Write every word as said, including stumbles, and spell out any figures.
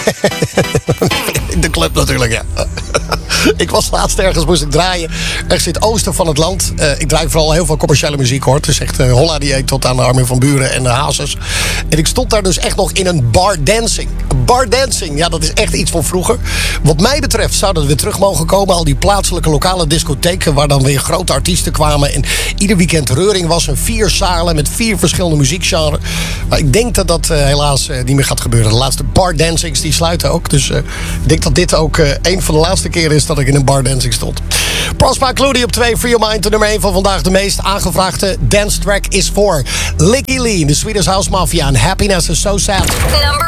De club natuurlijk, ja. Ik was laatst ergens, moest ik draaien. Ergens in het oosten van het land. Uh, ik draai vooral heel veel commerciële muziek, hoor. Het is echt uh, Holla die tot aan de Armin van Buren en de Hazes. En ik stond daar dus echt nog in een bar dancing. Bar dancing, ja, dat is echt iets van vroeger. Wat mij betreft zou dat weer terug mogen komen. Al die plaatselijke lokale discotheken waar dan weer grote artiesten kwamen. En ieder weekend reuring was. En vier zalen met vier verschillende muziekgenres. Maar ik denk dat dat uh, helaas uh, niet meer gaat gebeuren. De laatste bar dancings die sluiten ook. Dus uh, ik denk dat dit ook uh, een van de laatste keren is dat ik in een bar dancing stond. Prosper Clooney op twee, Free Your Mind. De nummer één van vandaag. De meest aangevraagde dance track is voor Licky Lee, de Swedish House Mafia. En Happiness is So Sad. Number